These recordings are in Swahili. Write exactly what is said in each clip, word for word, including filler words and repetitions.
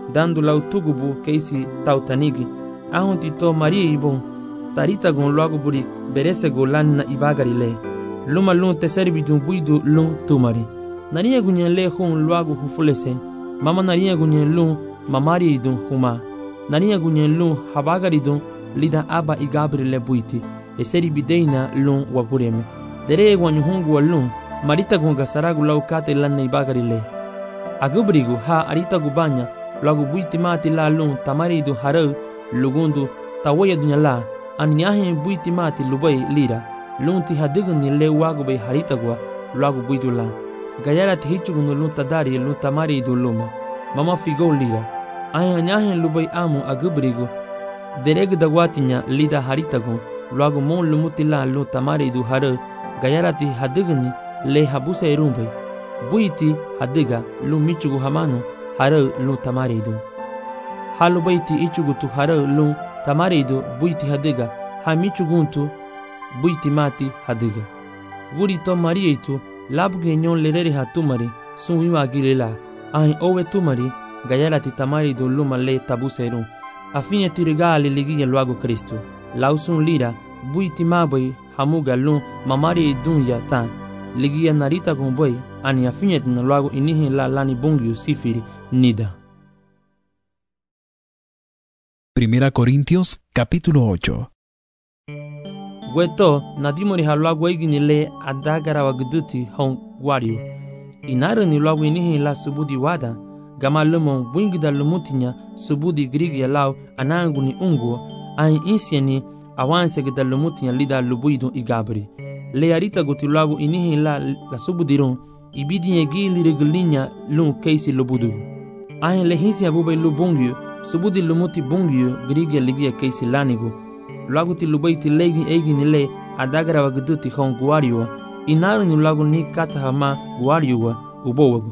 dando la utugubu keisi tautanigi ahunti to Maria ibon tarita gon logo buri berese go lanna ibagari le luma lun te serbi dun buidu lun tumari nariya gunyen le hun logo hufulese mama nariya gunyen lun mamari dun huma nariya gunyen lun habagari dun lida aba igabri le buiti e serbi deina lun wabureme dere gwanyu hungu walun marita gon gasaragu laukate lanna ibagari le agubrigu ha arita gubanya logo buiti mati la lun tamari dun harau lugundu tawaya dunya la anyahe buiti mati lubai lira lunti hadigun ni le wagu bay haritagwa lagu buidu la gayara ti hichugun lun tadari lun tamari du luma mama figo lira ay anyahe lubai amu agubrigu dereg dagwatinya lida haritagun lagu mon lumuti la lun tamari du haru gayara ti hadigun le habusa irumbai buiti hadiga lun michugu hamanu haru lun tamari du halu baiti ichugu tu haru lun tamarido buiti hadiga hamichuguntu buiti mati hadiga guri to marieitu labge nyon lerere hatumari sun wiwa gilela ai owe tumari gayala ti tamarido luma le tabuseru afinya tirigali ligia luago Kristo lausun lira buiti mabai hamuga lun mamari dunya tan ligia narita gomboy ani afinya tin luago inihi la lani bongyu sifiri nida. Primera Corintios capítulo ocho. Weto nadimori halwa igini le adagara wagduti hon guario. Inara ni lwa winihi la subudi wada gama lumon bwingida lumutinya subudi grigi lao anangu ni ungo ai insieni awanse gida lumutinya lida lubuidu igabri. Le arita guti lwa inihi la la subudiron ibidi yegi lireglinya lun keisi lubudu. Ai lehisi abube lubungyu subudi lumuti bungyu grigia ligia keisi lanigu lagu ti lubaiti legi egi nile adagara wagduti hon guario inaru ni lagu ni kata hama guario ubowagu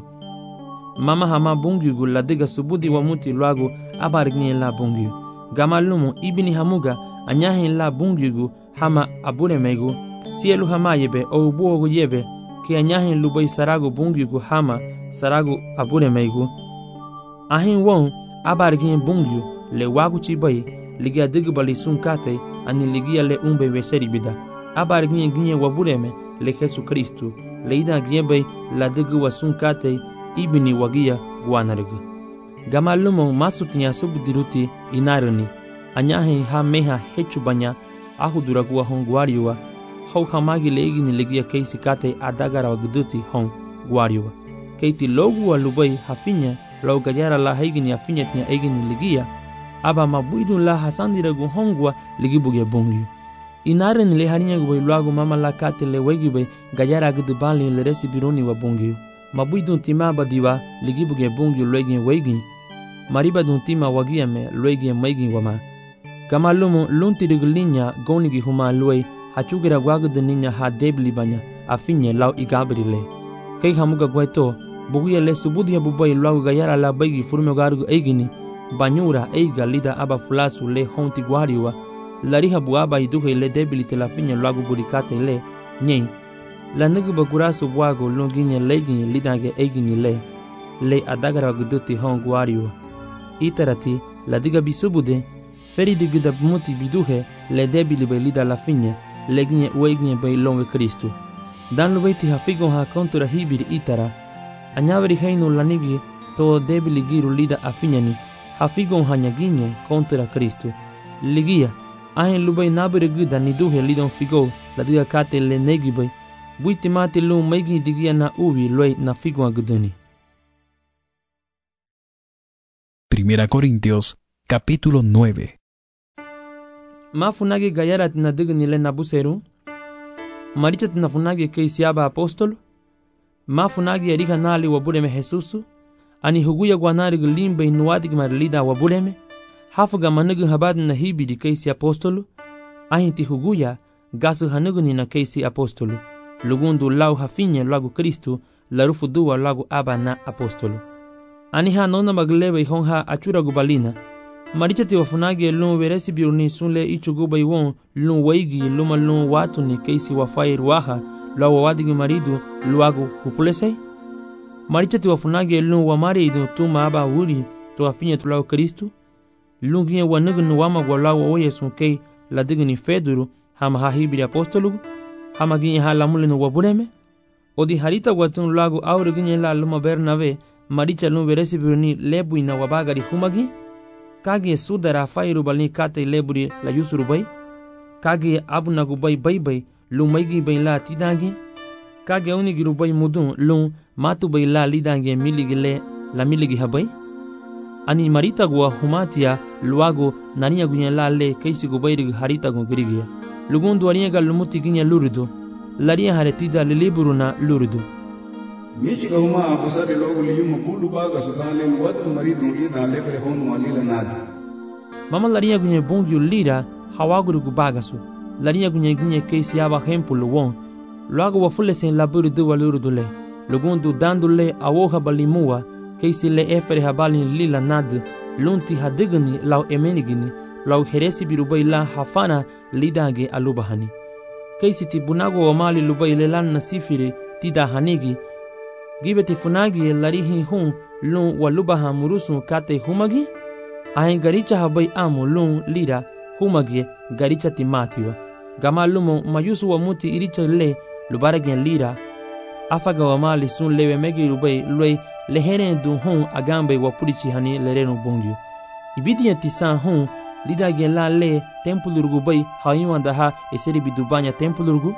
mama hama bungyu ladiga subudi wamuti lagu abarigni la bungyu gama lumu ibini hamuga anyahi la bungyu hama abure megu sielu hama yebe o ubowagu yebe ki anyahi lubai saragu bungyu hama saragu abure megu ahin won abargin bungyu le wagu chibai ligia digbali sunkate ani ligia le umbe weseri bida abargin ginye wabureme le Jesu Kristu le ida giebe la digu wasunkate ibini wagia guanargu gamalumo masutinya subudiruti inaruni anyahe ha meha hechubanya ahuduragua honguariwa hau hamagi le igini ligia keisi kate adagara wagduti hon guariwa keiti logu walubai hafinya lau gajara la haigini afinya tinya egini ligia aba mabuidu la hasandira gu hongwa ligibuge bongyu inaren le harinya gu lagu mama la kate le wegibe gajara gu bali le resi bironi wa bongyu mabuidu tima badiwa ligibuge bongyu legi wegi mariba dun tima wagia me legi megi wama kama lumo lunti diglinya goni gi huma loi hachugira gwagu deninya ha debli banya afinya lau igabrile kai hamuga gwaito buguya le subudia bubai lagu gayara la baigi furme gargu eigini banyura eiga lida aba fulasu le honti guariwa lariha buaba iduhe le debilite la finya lagu burikate le nyen la nugu bagurasu buago longinya legini lidange eigini le le adagara guduti hon guariwa itarati la diga bisubude feri digida muti biduhe le debili be lida la finya leginya ueginya be longe Kristu dan lubeti hafigo ha kontura hibiri itara anyabri heinu lanigi to debili giru lida afinyani hafigon hanyaginye kontra Kristu ligia ahen lubai nabere guda niduhe lidon figo la diga kate le negibai buiti mati lu megi digia na uvi loi na figo aguduni. Primera Corintios capítulo nueve. Mafunagi gayara tina digni le nabuseru maricha tina funagi keisiaba apostolo mafunagi erika nali wabuleme Jesusu ani huguya gwanari limbe inuadi gmarlida wabuleme hafuga manugu habad na hibidi keisi apostolo ahinti huguya gasu hanugu ni na keisi apostolo lugundu lau hafinye lagu Kristu larufu duwa lagu aba na apostolo ani ha nona maglebe honha achura gubalina maricha ti wafunagi lu veresi biurni sunle ichuguba iwon lu waigi luma lu watu ni keisi wafai ruaha la wawadigi maridu luagu hufulesei maricha ti wafunagi lu wa maridu tuma aba wuri to afinye tu lau Kristu lungi wa nugnu wama wa lau o Yesu kei la digni feduru hama hahibiri apostolu hama ginye hala mulinu wa bureme odi harita watun lagu aure ginye la luma Bernave maricha lumbe resibiruni lebu ina wabagari humagi kage sudara fairu balni kate leburi la yusuru bay kage abuna gubai bay bay lumaigi bay la tidangi kage uni girubai mudun lum matu bay la lidangi miligile la miligi habay ani marita gua humatia luago nania gunya la le kaisi gubai rig harita gu girigia lugundu ariga lumuti ginya luridu laria haretida liliburuna luridu Michi ka huma abusari logo liyuma pulu baga sudale wadru maridu ida lefre honu walila nada. Mama laria gunye bongyu lira hawaguru gubagasu. Laria gunye gunye keisi aba hempulu won. Luago wafule sen laburu du waluru dule. Lugundu dandule awoha balimua keisi le efere habali lila nad. Lunti hadigani lau emenigini lau heresi birubai la hafana lidange alubahani. Keisi ti bunago wamali lubai lelan nasifiri tida hanigi. Gibeti funagi larihi hun lun walubaha murusu kate humagi ahen garicha habai amu lun lira humagi garicha timatiwa gama lumo mayusu wa muti iricha le lubaragen lira afaga wa mali sun lewe megi rubai lue lehere dun hun agambe wa purichi hani lerenu bongyu ibidi tisan hun lida gen la le tempulurgu bai hayuanda ha eseri bidubanya tempulurgu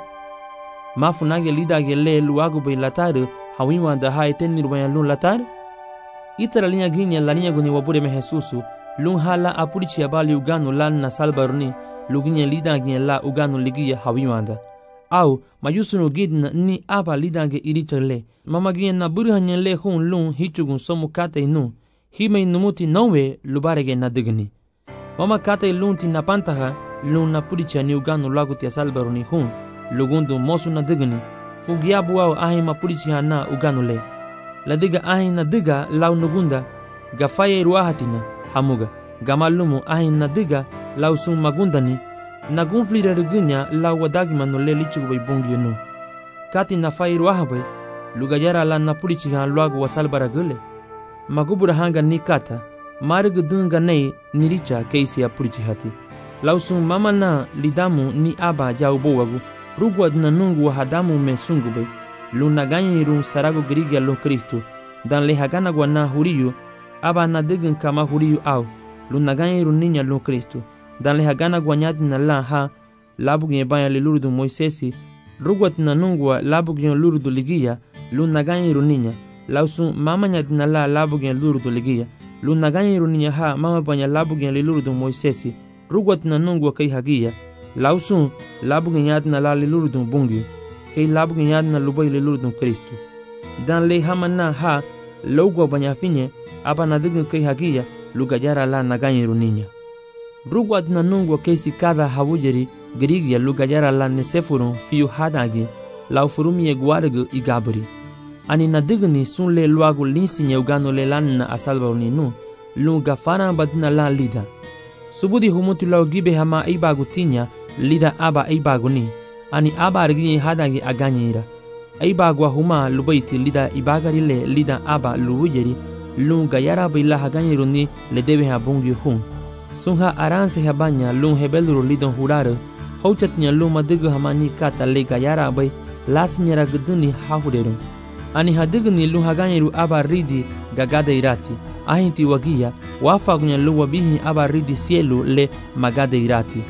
mafunage lida gen le luagu bai lataru hawiwa da ha etenni rubanya lun latar itara linya ginya la linya guni wabure me Jesusu lun hala apurichi abali uganu lan na salbaruni luginya lida ginya la uganu ligia hawiwa da au mayusunu gidna ni aba lida ge irichale mama ginya na buri hanya le hun lun hichugun somu kate nu hime numuti nowe lubarege na digni mama kate lun ti na pantaha lun na purichi ni uganu lagu ti salbaruni hun lugundu mosu na digni fugiabu au ahi mapurichi hana uganule ladiga ahi na diga lau nugunda gafaye ruahatina hamuga gamalumu ahi na diga lau sun magundani nagunflira rigunya lau wadagi manule lichugubay bungyunu kati na faye ruahabay lugayara la napurichi han luagu wasalbara gule magubura hanga ni kata marigu dunga nei niricha keisi apurichi hati lau sun mama na lidamu ni aba jau bowagu rugwa dina nungu wa hadamu me sungube luna ganyi run sarago grigia lo Kristu dan le hagana gwa na huriyu aba na digin kama huriyu au luna ganyi run ninya lo Kristu dan le hagana gwa nyadi na la ha labu gye baya le lurdu Moisesi rugwa dina nungu wa labu gye lurdu ligia luna ganyi run ninya lausu mama nyadi na la labu gye lurdu ligia luna ganyi run ninya ha mama banya labu gye le lurdu Moisesi rugwa dina nungu wa kai hagia lausu labu ganyad na la lilurdun bungi kay labu ganyad na lubay lilurdun Kristu dan le hamana ha logo banyafinye aba na digin kay hagia lugajara la naganyiru ninya rugwad na nungwa kaysi kada hawujeri grigia lugajara la nesefurun fiu hadagi lau furumie guargu igaburi ani na digni sun le luagu linsinye ugano le lan na asalbaruni nu lunga fana badina la lida subudi humutu lau gibe hama ibagu tinya lida aba ibaguni ani aba arginye hadangi aganyira ibagwa huma lubaiti lida ibagari le lida aba luwujeri lunga yara bila haganyiruni le debe habungi hun sunha aranse habanya lung hebeluru lidon hurare hauchatnya luma digu hamani kata le gayara bai lasinyara guduni hahuderum ani hadigni lung haganyiru aba ridi gagada irati ahinti wagia wafagunya luwa bihi aba ridi sielu le magada irati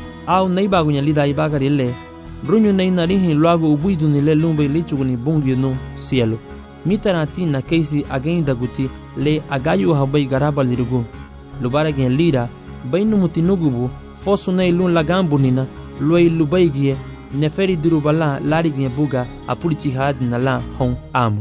au naibagunya lida ibagari le brunyu nei narihi luago ubuiduni le lumbe lichuguni bungi no sielu mitarati na keisi agenda guti le agayu habai garaba lirugu lubara gen lira bainu mutinugubu fosu nei lun lagambunina luai lubaigie neferi durubala lari gen buga apulichi had na la hon amu.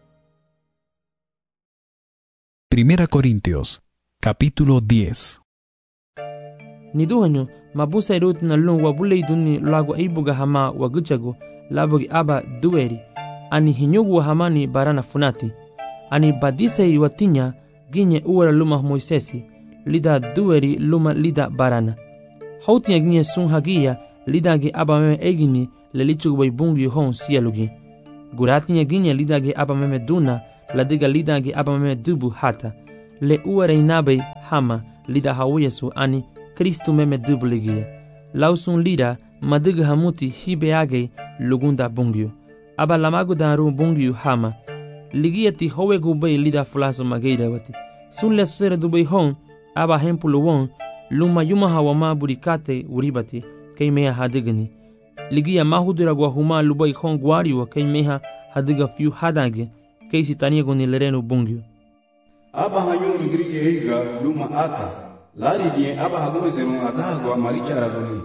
Primera Corintios, capítulo diez. Niduhanyo mabusa irut na lun wabule iduni lago ibuga hama waguchago labogi aba dueri ani hinyugu hamani barana funati ani badise iwatinya ginye uwara luma Moisesi lida dueri luma lida barana hautinya ginye sun hagia lida ge aba meme egini lelichugu bai bungi hon siyalugi guratinya ginye lida ge aba meme duna ladiga lida ge aba meme dubu hata le ua reinabe hama lida hawo Yesu ani Kristu meme dubligia. Lausun lida madiga hamuti hibe age lugunda bungyu. Aba lamagu daru bungyu hama. Ligia ti howe gubay lida fulaso mageida wati. Sun le sere dubay hon aba hempulu won luma yuma hawama burikate uribati kay meha hadigani. Ligia mahudura gwa huma lubay hon gwariwa kay meha hadiga fiu hadage kay sitania goni lereno bungyu. Aba hanyu igrige heiga luma ata. Lari die aba hagume serun atagwa marichara goni.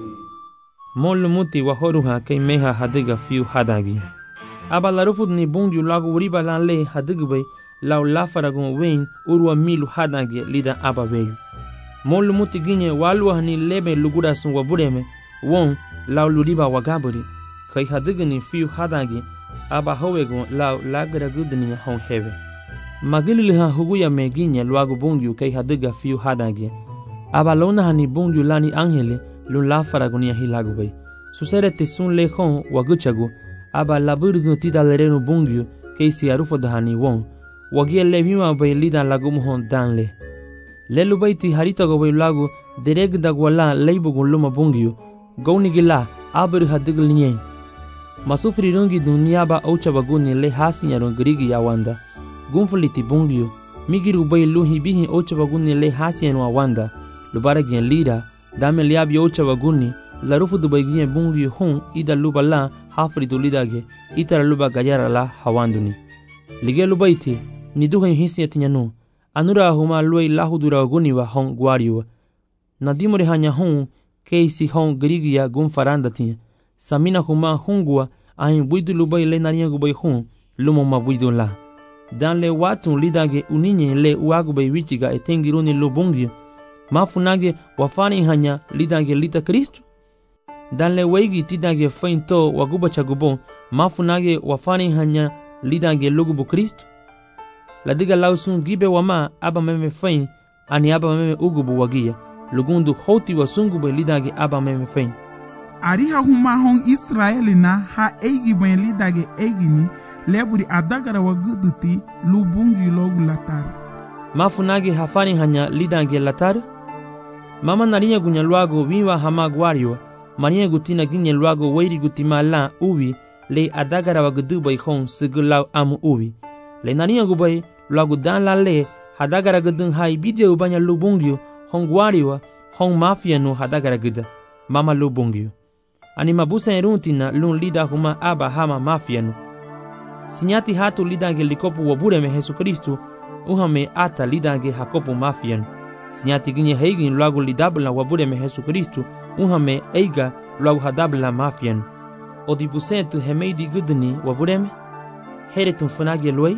Mol muti wa horuha kay meha hadiga fiu hadage. Aba larufud ni bungyu lagu uriba lan le hadigbe lau lafaragun wen urwa milu hadage lida aba weyu. Mol muti ginye walwa ni lebe lugura sun wabureme won lau luriba wagaburi kay hadigni fiu hadage aba howegun lau lagra gudni hon heve. Magili ha huguya meginya luagu bungyu kay hadiga fiu hadage. Aba lona hani bungyu lani angele lun lafaragun ya hilagube. Susere te sun le hon waguchagu aba laburidu tida lerenu bungyu kay si arufo dahani won wagia leviwa bay lida lagu muhon danle. Lelu bayti harita go bay lagu dereg dagwala leibugun luma bungyu gaunigila abir hadigl nye. Masufri rungi dunia ba aucha baguni le hasinyarun grigi yawanda. Gunfuliti bungyu migiru bay luhi bihi aucha baguni le hasinyarun awanda. Lubara gien lida dame liabi aucha baguni larufu dubay gien bungyu hun ida luba la hafri dulidage itara luba gayara la hawanduni. Lige lubaiti ni duhen hisi etinyanu anura huma luay lahudura guniwa hon gwariwa. Nadimore hanya hon keisi hon grigia gun faranda tinya. Samina huma hungua ahin buidu lubay le nariya gubay hon lumo ma buidu la. Dan le watun lidage uninye le uagubay wichiga etengiruni lubungi. Mafunage wafani hanya lidage lita Kristu. Dan le wegi tidage fainto waguba chagubon mafunage wafani hanya lidage lugubu Kristu. Ladiga lausun gibe wama aba meme fain ani aba meme ugubu wagia lugundu hoti wasungube lidage aba meme fain. Ariha huma hon Israeli na ha eigi ben lidage eigini leburi adagara waguduti lubungi logu latar. Mafunage hafani hanya lidage latar. Mama narinya gunya luago viwa hama gwariwa. Maria gutina ginye luago wairi gutima la uwi le adagara wagudubai hon sigulaw amu uwi. Le narinya gubai luago dan la le hadagara gudun hai bidia ubanya lubungyo hon gwariwa hon mafia no hadagara guda mama lubungyo. Ani mabusa eruntina lun lida huma aba hama mafia no. Sinyati hatu lidage likopu wabureme Jesu Kristu uhame ata lidage hakopu mafia no. Sinyati ginye heigin luago lidabla wabureme Jesu Kristu uhame eiga luago hadabla mafia no. Odibusentu hemeidi gudni wabureme heretun funage luay.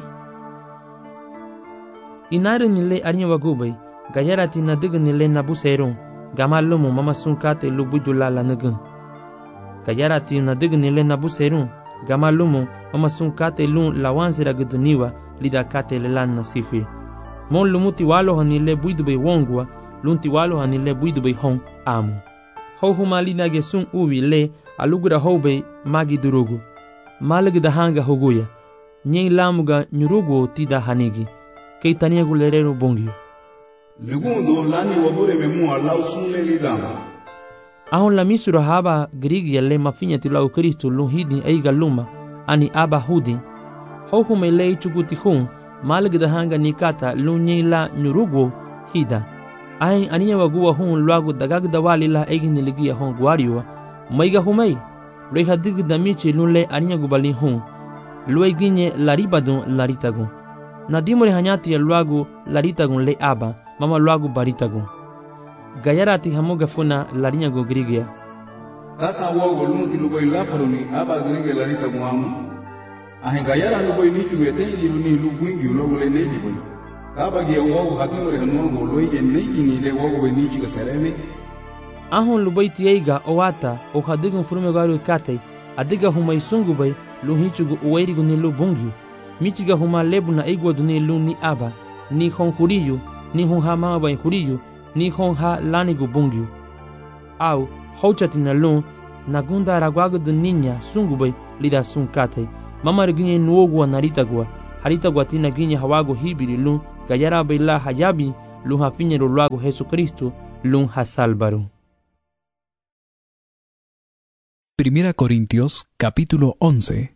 Inare nile arinya wagubay gayarati na dig nile nabuserun gamalumu mama sunkate lubujula la nugun. Gayarati na dig nile nabuserun gamalumu mama sunkate lun lawansira gudniwa lida kate lelan nasifi. Mon lumuti walo hanile buidubay wongwa lunti walo hanile buidubay hon amu. Ho huma lidage sun uwi le alugura houbay magi durugu. Malagda hanga hoguya. Nyeng lamuga nyurugu tida hanigi. Kay tania gulerero bongyo. Lugundu lani wabure memu alau sunle lidama. Ahon la misura haba grigia le mafinya tilau Kristu lun hidin eiga luma ani aba hudi. Hohu me lei chukuti hun malagda hanga nikata lun nyela nyurugu hida. Ahin aniya wagua hun luagu dagagda wali la eigin niligia hon gwariwa. Maiga humay. Reha digda michi lun le aniya gubali hun. Luay ginye laribadun laritagun. Nadimore hanyati ya luagu laritagun le aba mama luagu baritagun. Gayarati hamoga funa larinya go grigia. Kasa wogo lumuti luboy lafaruni aba grigia laritagun amu. Ahin gayara luboy nichu yetengi luni lubungi logo le neji boy. Kaba gia wogo hatimore hanuango loye neji ni le wogo we nichi ka sereme. Ahon luboy tieiga owata o hadigun furume garu kate adiga humay sungu bay luhichugu uwairigu ni lubungi. Michiga huma lebu na igwa duni luni aba ni hon huriyu ni hon ha mama bay huriyu ni hon ha lanigu bungyu. Au hochati na lun nagunda ragwagu duninya sungu bay lida sunkate mama reginye nuogwa naritagwa haritagwa tina ginye hawago hibiri lun gayara baila hayabi lun hafiñero luago Jesucristo lun hasalvaro. Primera Corintios capítulo once.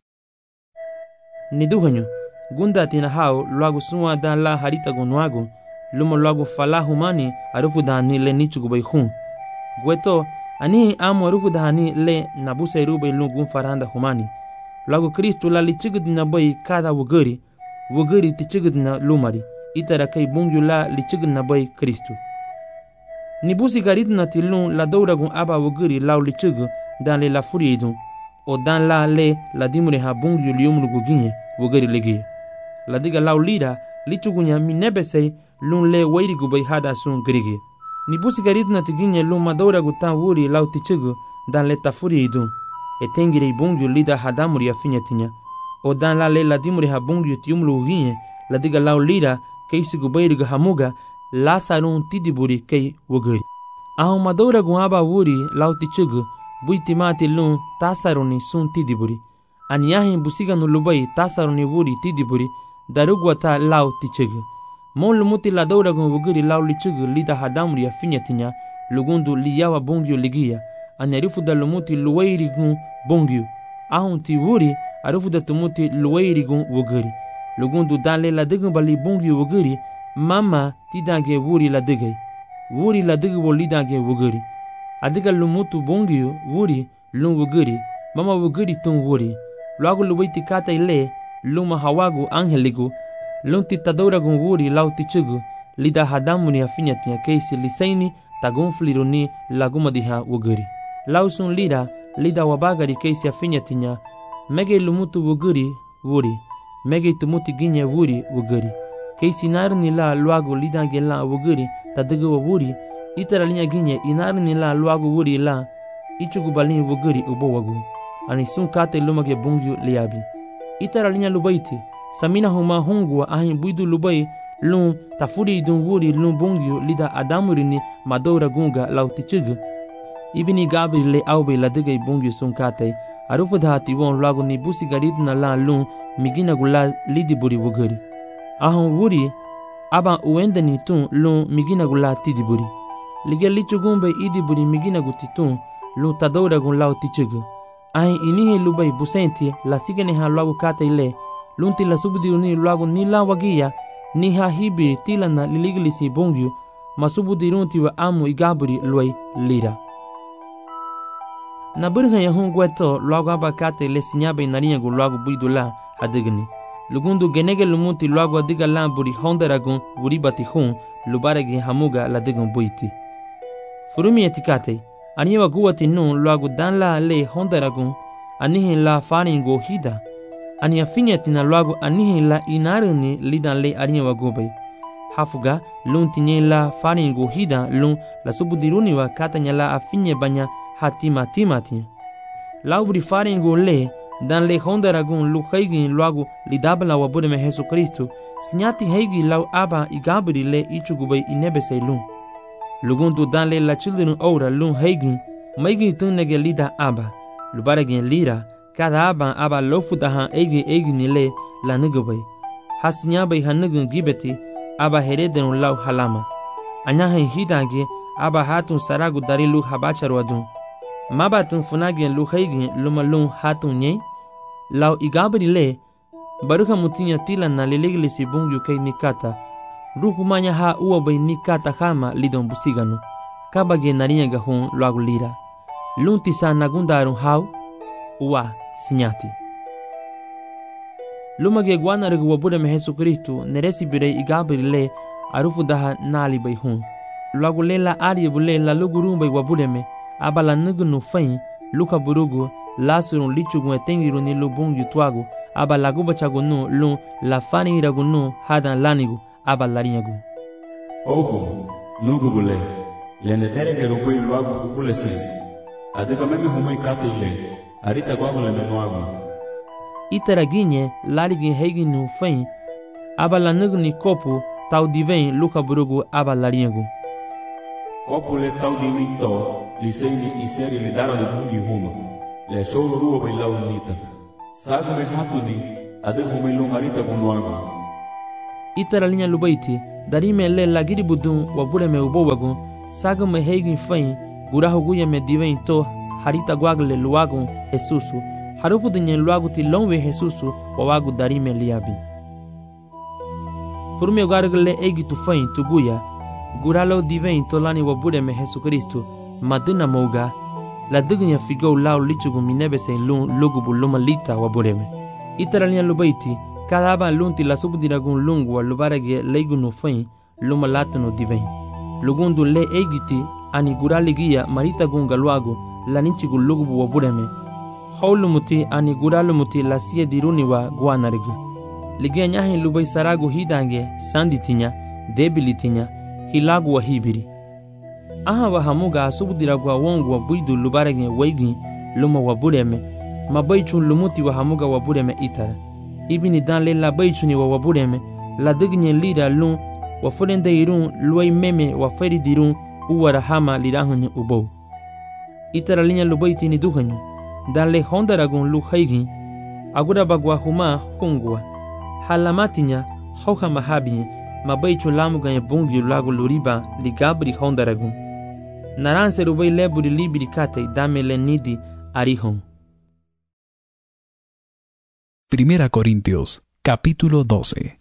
Niduhanyo gunda tinahao luago suwa dan la harita gonuago lumo luago fala humani arufu dani le nichugo bayhun gweto ani amo arufu dani le nabusa irube lungun faranda humani luago Kristo la lichigud na bay kada wugari wugari tichigud na lumari itara kai bungyu la lichigud na bay Kristo nibusi garit na tilun la douragun aba wugari lau lichigu dan le la furiidun o dan la le la dimure ha bungyu liumru guginye wugari legi la diga lau lira lichugunya minebesei lun le wairi gubay hada sun grigi ni busi garit na tiginye lun madora gutan wuri lau tichugu dan le tafuri idun e tengire bungyu lida hadamuri afinyatinya o dan la le la dimure ha bungyu tiumlu uginye la diga lau lira keisi gubay riga hamuga la sarun tidiburi kei wugari ahun madora gun aba wuri lau tichugu buitimati lun tasaruni sun tidiburi anyahin busiga no lubai tasaruni wuri tidiburi darugwata lau tichugu mon lumuti la daura gun wugiri lau lichugu lida hadamuri ya finyatinya lugundu liyawa bongyu ligia anyarifu da lumuti luwairi gun bongyu ahun ti wuri arifu da tumuti luwairi gun wugiri lugundu danle la digun bali bongyu wugiri mama tidange wuri la digay wuri la digi wo lidange wugiri adiga lumutu bongyu wuri lun wugiri mama wugiri tun wuri luagu lubaiti kata ile luma hawagu angeligu lunti tadora gun wuri lau tichugu lida hadamuni afinyatinya keisi lisaini tagun fliruni laguma diha wugiri lau sun lida lida wabagari keisi afinyatinya mege lumutu wugiri wuri mege tumuti ginye wuri wugiri keisi narni la luagu lidange la wugiri tadiga wa wuri itara linya ginye inarni la luagu wuri la ichugu balini wugiri ubo wagu ani sun kate lumage bungyu liabi itara linya lubaiti samina huma hungwa ahin buidu lubai lun tafuri dun wuri lun bungyu lida adamurini madora gunga lau tichugu ibini gabri le aube la digay bungyu sun kate arufu dhati won lagu ni busi garit na la lun migina gula lidi buri wugari ahun wuri aban uende ni tun lun migina gula tidi buri lige lichugumbe idi buri migina gutitun lun tadora gun lau tichugu ahin inihe lubai busenti la sigene ha lagu kate ile lunti la subudiruni luagu ni la wagia ni ha hibi tila na liligilisi bongyu masubudirunti wa amu igaburi luai lira na burhan ya hun gweto luagu abakate le sinyabe nariya gu luagu buidula hadigni lugundu genege lumuti luagu adiga la buri hondaragun buri bati hun lubaregi hamuga la digun buiti furumi etikate aniwa guwati nun luagu dan la le hondaragun anihin la faringo hida ani afinyatina luagu anihin la inarini lidan le arinya wagubay hafuga lun tinye la faringo hida lun la subudiruni wa katanya la afinye banya hatima timati laubri faringo le dan le hondaragun lu haygin luagu lidabla wa budeme Jesucristo sinyati haygi lau aba igabri le ichugubay inebesay lun lugundu dan le la children ora lun haygin maygi tunnege lida aba lubaragin lira kada aban aba lofu dahan egi egi nile la nugubay hasinya bay hanugun gibeti aba hereden lau halama anyahin hidange aba hatun saragu dari lu habacharwadun mabatun funagin lu haygin lumalun hatun nye lau igabri le baruka mutinya tila na liligilisi bungyu kay nikata rukumanya ha uwa bay nikata hama lidon busiganu kabage narinya gahun luagu lira lunti sa nagundarun hau uwa sinyati lumage gwana regu wabuda me Jesucristo neresi bire igabri le arufu daha nali bay hun luagu le la ari bule la luguru bay wabuda me abala nugunu fain luka burugu lasurun lichugu etengiru ni lubung yutwagu abala gubachagu nu lun la fani iragu nu hadan lanigu abala rinyagu oho nugu bule lende terenge rubu luagu ufule se adika memi humai kate ile arita kwangu le menuagu itara ginye larigin heiginu fain abala nugni kopu tau divein luka burugu abala rinyagu kopu le tau divito liseini iseri le dara de bungi huma le shoro ruwa bay lau nita sagu me hatuni adika humai lung arita kunuagu itara linya lubaiti darime le lagiri budun wa bureme ubowagun sagame heigin fain guraho guyeme divein to harita gwagle luwagun Jesusu harufu dinye luwagu ti longwe Jesusu wawagu darime liabi Furme gargle egi tu fain tu guya guralo divein to lani wa bureme Jesu Kristo madina moga la dignya figo lao lichugu minebe se lun lugubu luma lita wa bureme itara linya lubaiti cada ba lunti la subdiragun lungu wa lubarage leigunu fain luma latano divein lugundu le egiti ani guraligia marita gunga luagu la ninchigu lugubu wa bureme haulumuti ani guralumuti la siye diruni wa guanarigu ligia nyahin lubai saragu hidange sanditinya debilitinya hilagu wa hibiri aha wa hamuga subdiragu wa wongu wa buidu lubarage waigi luma wa bureme mabaichun lumuti wa hamuga wa bureme itara ibini dan le la baichuni wa wa bureme la digne lida lun wa forende irun luai meme wa feri dirun uwara hama lirahunye ubo itara linya lubaiti ni duhanyu dan le hondaragun lu haigin agura bagwa huma hungwa halamatinya hauha mahabi mabaichu lamu ganye bungi lagu luriba ligabri hondaragun naranse rubai leburi libiri kate dame le nidi arihon. Primera Corintios, capítulo doce.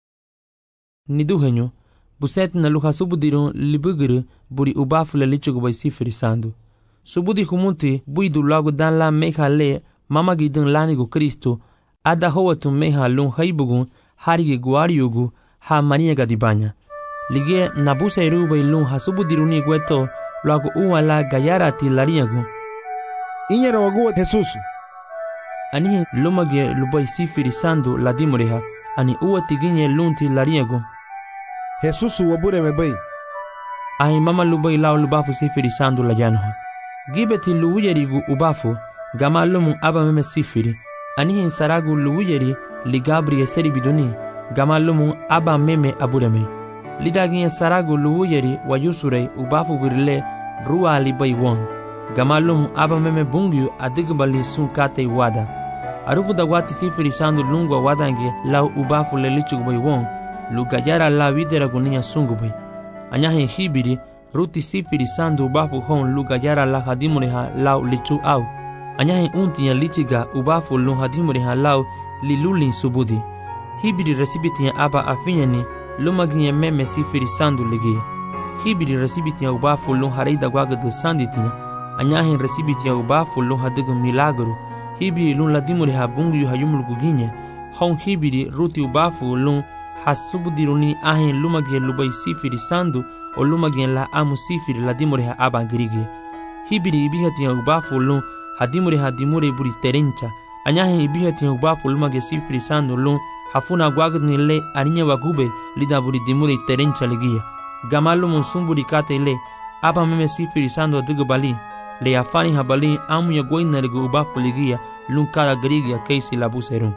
Niduhenyo, buset na luha subudirun libuguru buri ubafula lichugu bai sifirisando. Subudi humunti buidu lagu dan la meha le mama gidun lanigu Kristo ada howatu meha lun haibugun harige guariyugu ha maniega dibanya. Lige nabusa iru bai lun ha subudiruni gueto lagu uwa la gayarati lariagu. Inyera waguwa Jesusu. Ani lumage lubai sifirisando la dimureha ani uwa tiginye lunti lariagu. Jesusu wabure mebai. Ai mama lubai lao lubafu sifirisando la yanho. Gibeti luwiyerigu ubafu gama lumu aba meme sifiri anihin saragu luwiyeri ligabri eseri biduni gama lumu aba meme abureme lidagin saragu luwiyeri wayusurei ubafu wirile ruwa libai won gama lumu aba meme bungyu adigbali sun kate wada arufu dagwati sifiri sandu lungwa wadange lau ubafu lelichugubai won lugayara la widera gunia sungubai anyahin hibiri ruti sifiri sandu ubafu hon luga yara la hadimureha lau lichu au anyahin untinya lichiga ubafu lun hadimureha lau lilulin subudi hibiri resibitinya aba afinyani lumaginya meme sifiri sandu ligia hibiri resibitinya ubafu lun hareida gwagadu sanditinya anyahin resibitinya ubafu lun hadigu milagru hibiri lun ladimureha bungu hayumuluguginya hon hibiri ruti ubafu lun hasubudiruni ahin lumagia lubai sifiri sandu o lumagien la amu sifiri la dimureha aba girigi hibiri ibihatinya ubafu lun hadimureha dimure buri terencha anyahin ibihatinya ubafu lumage sifiri sandu lun hafuna gwagni le aninya wagube lida buri dimure terencha ligia gamalu munsumburi kate le aba meme sifiri sandu digubali le afani habali amu ya goina ligu ubafu ligia lun kada girigi keisi labuserun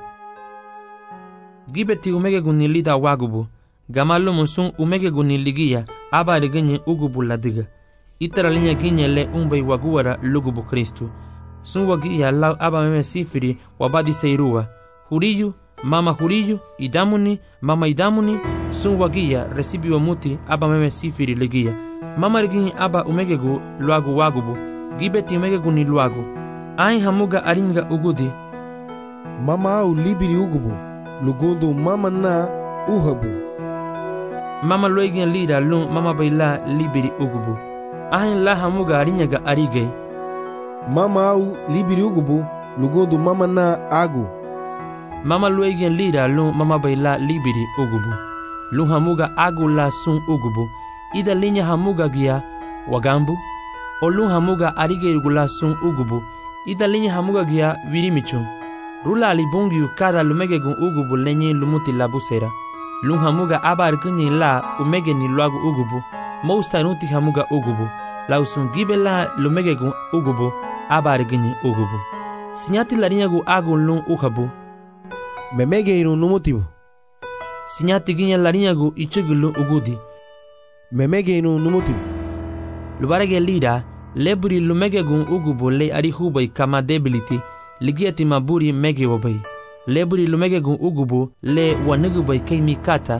gibeti umege gunni lida wagubu gamalu munsun umege gunni ligia aba ligenye ugubu ladiga itara linya ginye le umbai waguwara lugubu Kristu sun wagia lau aba meme sifiri wabadi seirua huriyu mama huriyu idamuni mama idamuni sun wagia resibi wa muti aba meme sifiri ligia mama liginye aba umegegu luagu wagubu gibeti umegegu ni luagu ai hamuga aringa ugudi mama au libiri ugubu lugundu mama na uhabu mama loigin lida lun mama baila libiri ugubu ahin la hamuga arinyaga arige mama au libiri ugubu lugundu mama na agu mama loigin lida lun mama baila libiri ugubu lun hamuga agu la sun ugubu ida linya hamuga gia wagambu o lun hamuga arige ugula sun ugubu ida linya hamuga gia virimichun rula alibungi kada lumegegun ugubu lenye lumuti labusera lun hamuga abar kunyi la umege ni luagu ugubu mousta nuti hamuga ugubu la usun gibe la lumegegun ugubu abar kunyi ugubu sinyati larinyagu agu lun uhabu memege irun numutibu sinyati ginya larinyagu ichugulu ugudi memege irun numutibu lubarege lida leburi lumegegun ugubu le arihubai kama debility ligiati maburi mege wabai leburi lumegegun ugubu le wanugubai keimi kata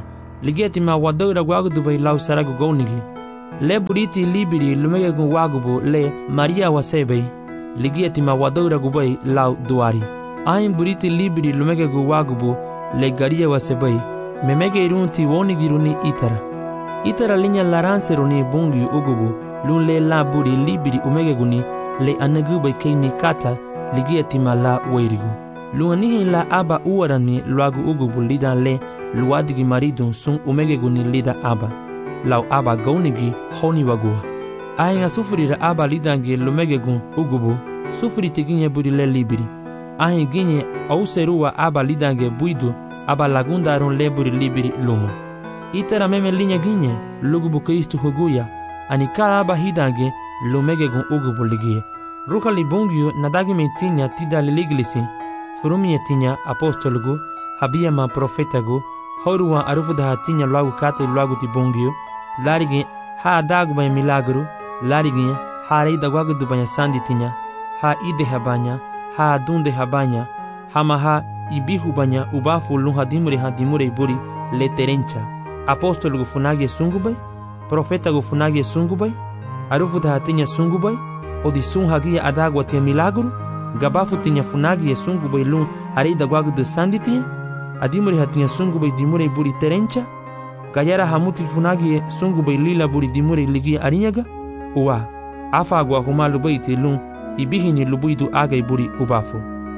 ligeti ma wadoira gwagudu bai lau saragu gounigi le buriti libiri lumege gun wagubu le Maria wasebe ligeti ma wadoira gubai lau duari ain buriti libiri lumege gun wagubu le garia wasebe memege irunti wonigiruni itara itara linya laranseruni bungi ugubu lun le la buri libiri umege guni le anagu bai keini kata ligeti ma la weirigu luanihi la aba uwarani luagu ugubu lidan le luadigi maridun sun umege guni lida aba lau aba gaunigi honi wagua ahinga sufurira aba lidangi lumege gun ugubu sufuri tiginye buri le libiri ahin ginye auseruwa aba lidange buidu aba lagundarun le buri libiri lumu itera meme linya ginye lugubu kristu huguya ani kala aba hidange lumege gun ugubu ligie ruka libungio nadagi metinya tida liliglisi furumi tinya apostolugu habiyama profetagu horuwa arufuda hatinya luagu kate luagu tibungio larigi ha dagu banya milagru larigi ha reida gwagu dubanya sandi tinya ha ide habanya ha dunde habanya hama ha ibihu banya ubafu lun hadimure hadimure buri le terencha apostolugu funagi sungubai profetagu funagi sungubai arufuda hatinya sungubai odi sun hagia adagwa tia milagru gabafu tinya funagi sungubai lun hareida gwagu de sandi tinya adimure hatinya sungubai dimure buri terencha gayara hamuti funagi sungubai lila buri dimure ligi arinyaga uwa afagwa humalu baiti lun ibihini lubuidu agai buri ubafu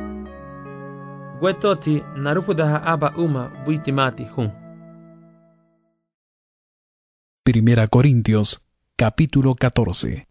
gwetoti narufudaha aba uma buitimati hun. Primera Corintios, capítulo catorce.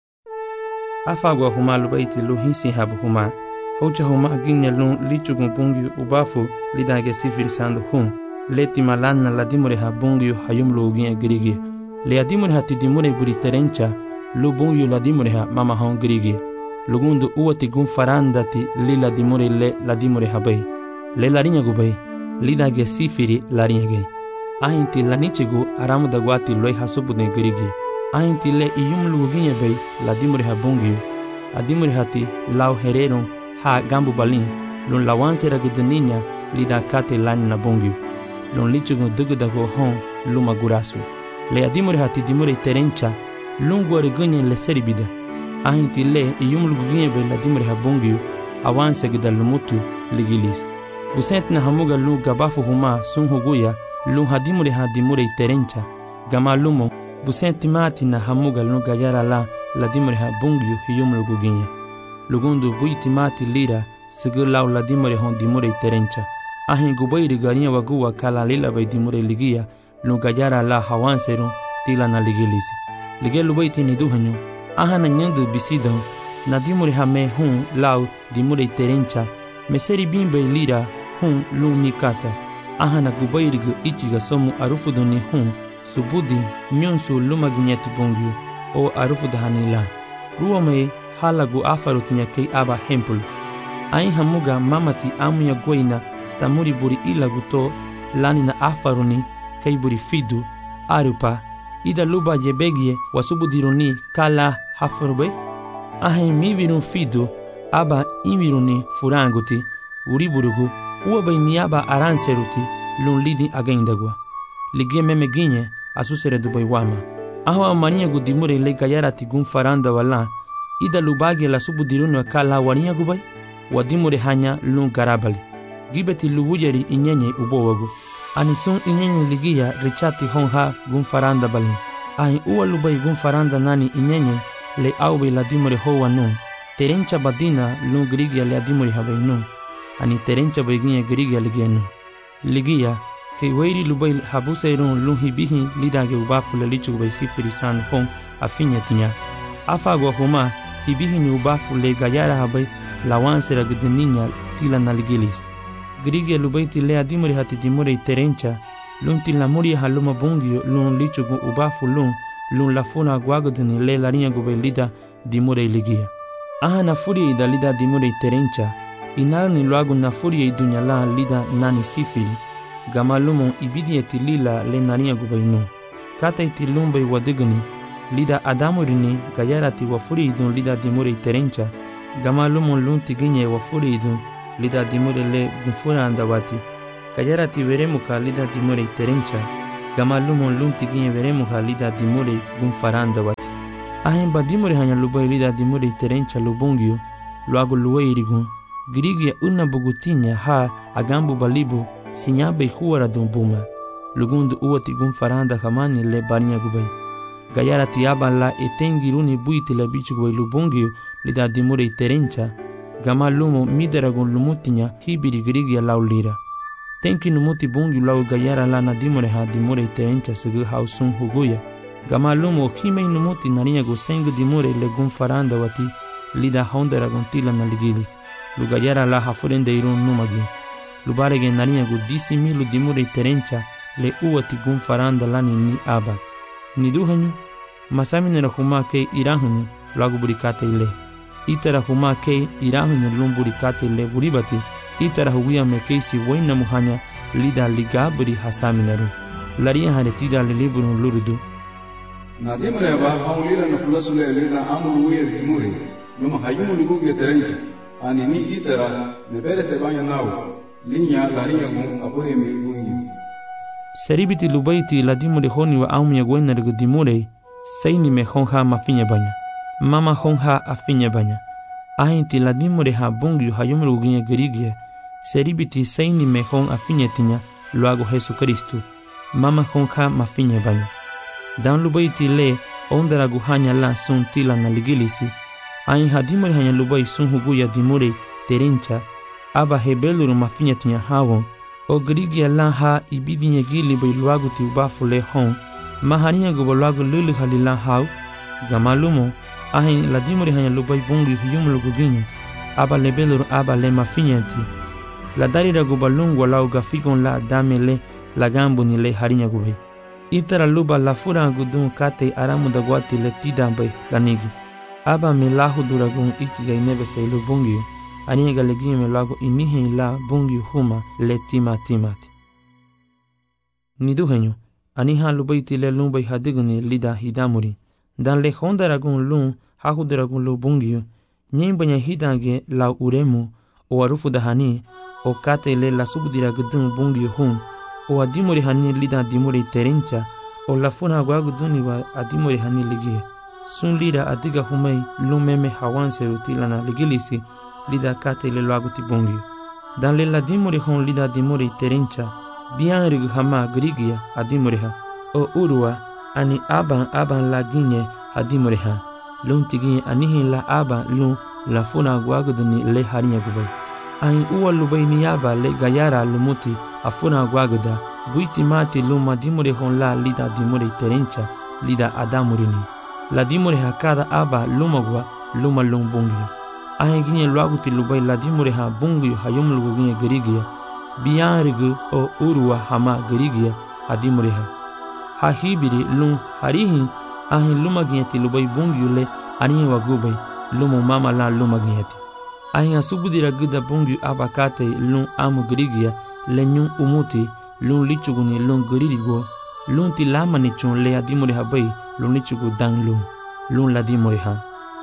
Afagwa humalu baiti luhisi habu huma hoja huma ginya lun lichugun bungi ubafu lidage sifirisando hun leti malanna ladimure ha bungi hayum luginya girigi le adimure hati dimure buri terencha lu bungi ladimure ha mama hon girigi lugundu uwati gun farandati lila dimure le ladimure habai le larinya gubai lidage sifiri larinya ge ahinti lanichigu aramu dagwati loi hasubune girigi ahinti le iyum luginya bai ladimure ha bungi adimure hati lau hereron ha gambu balin lun lawanse ragudninya lida kate lan na bungi lun lichugu dugudago hon luma gurasu le adimure hati dimure terencha lun gore gunye le seribida ahinti le iyum lugunye be la dimure ha bungi awanse gudal lumutu ligilis busent na hamuga lu gabafu huma sun huguya lun hadimure ha dimure terencha gama lumo busent mati na hamuga lu gayara la la dimure ha bungi iyum lugunye lugundu buiti mati lira sigur lau la dimure hon dimure terencha ahin gubairi garinya waguwa kala lila bai dimure ligia lu gayara la hawanserun tila na ligilisi ligelu baiti ni duhanyo ahana nyandu bisidon na dimure ha me hun lau dimure terencha meseri bimbe lira hun lu nikata ahana gubairi gu ichiga somu arufuduni hun subudi nyonsu luma ginyati bongyu o arufuda hanila ruwame halagu afarutinya kei aba hempul ain hamuga mamati amuya goina tamuri buri ilagu to lani na afaruni kei buri fidu arupa ida luba jebegie wasubudiruni kala hafarube ahin mivirun fidu aba imiruni furanguti uriburugu uwabai niaba aranseruti lun lidi againdagwa ligie meme ginye asusere dubai wama aho amania gudimure le gayarati gun faranda wala ida lubagi la subudirunu kala waniya gubai wadimure hanya lun garabali gibeti lubujeri inyenye ubowagu anisun inyenye ligia richati honha gun faranda balin ahin uwa lubai gun faranda nani inyenye le aube la dimure hoa nun terencha badina lun grigia le adimure habai nun ani terencha baiginya grigia ligia nun ligia ke weiri lubai habuseirun lun hibihi lidage ubafu le lichu bai sifirisan hon afinya tinya afagwa huma hibihi ni ubafu le gayara habai lawanse ragudninya tila naligilis grigia lubaiti le adimure hati dimure terencha lun tila muri haluma bungio lun lichugu ubafu lun lun lafuna gwagudni le larinya gubai lida dimure ligia aha na furia ida lida dimure terencha inarni luagu na furia idunya la lida nani sifili gama lumon ibidi eti lila le narinya gubai nu kata iti lumbai wadigni lida adamurini gayarati wafuri idun lida dimure terencha gama lumon lunti ginye wafuri idun lida dimure le gunfura andawati gayarati veremuka lida dimure terencha gama lumo lun tigiye veremos ha lida dimure gun faranda wati ahen ba dimure hanya lubai lida dimure terencha lubungio luago luweirigun girigia una bugutinya ha agambu balibu sinyabe huara dumbuma lugundu uwati gun faranda kamani le banya gubai gayara tiaba la etengiruni buiti le bichu gubai lubungio lida dimure terencha gama lumo mideragun lumutinya hibiri girigia laulira tenki numuti bungi lau gayara la na dimure ha dimure terencha segu hausun huguya gama lumo himei numuti nariya gu sengu dimure le gun faranda wati lida hondera gun tila na ligilis lu gayara la hafurende irun numagi lu barege nariya gu disi milu dimure terencha le uwati gun faranda lani ni aba ni duhanyu masami nera huma ke irahanyu lagu burikate ile itara huma ke irahanyu lum burikate ile buribati itara huguya me keisi waina muhanya lida ligabri hasaminaru laria haretida liliburu lurudu na dimure ba haulila na fulasule lida amul wier dimure luma hayumu luguge terenka ani ni itara ne bere se banya nawo linya laria gun apore mi gungi seribiti lubaiti la dimure honi wa aumya gwena regu dimure saini me honha mafinya banya mama honha afinya banya ahinti la dimure ha bungi hayumu luguge gerigia seribiti saini me hon afinya tinya luago Jesu Kristu mama honha mafinya banya dan lubaiti le ondera guhanya la sun tila na ligilisi ain hadimure hanya lubai sun huguya dimure terencha aba hebeluru mafinya tinya hawon o grigia la ha ibidinya gili bai luago ti ubafule hon mahaniya go luago lulu halila haw gamalumo ain la dimure hanya lubai bungi hiyumlu guginya aba lebeluru aba le mafinya ti la darira go balungo la ugafikon la damele la gambo ni le harinya gubai itara luba la fura gudun kate aramu da gwati le tidambai lanigi aba me lahu duragun itiga inebe se lu bungi aniga legi me lago inihe la bungi huma le tima timati niduhenyo aniha lubaiti le lumbai hadiguni lida hidamuri dan le hondaragun lun hahudaragun lu bungi nyembanya hidange la uremu o arufu dahani o kate le la subdira gudun bungi hum o adimuri hani lida dimuri terencha o la funa gwagu duni wa adimuri hani ligia sun lida adiga humei lumeme hawanse rutila na ligilisi lida kate le lagu tibungi dan le la dimuri hon lida dimuri terencha bian rig hama grigia adimuri ha o urua ani aban aban la ginye adimuri ha lun tiginye anihin la aban lun la funa gwagu duni le harinya gubai ain uwa lubai niyaba le gayara lumuti afuna gwaguda buiti mati luma dimure hon la lida dimure terencha lida adamurini la dimure hakada aba luma gwa luma lung bungi ahe ginye luaguti lubai la dimure ha bungi hayum lugu ginye gerigia biyan rigu o urua hama gerigia adimure ha ha hibiri lung harihi ahe luma ginye ti lubai bungi le aniye wagubai luma mama la luma ginye ti ahe asubudira gida bungi abakate lung amu gerigia lenyung umuti lun lichuguni lun geririgo lun ti lama ni chun le adimure ha bai lun lichugu dang lun lun la dimure ha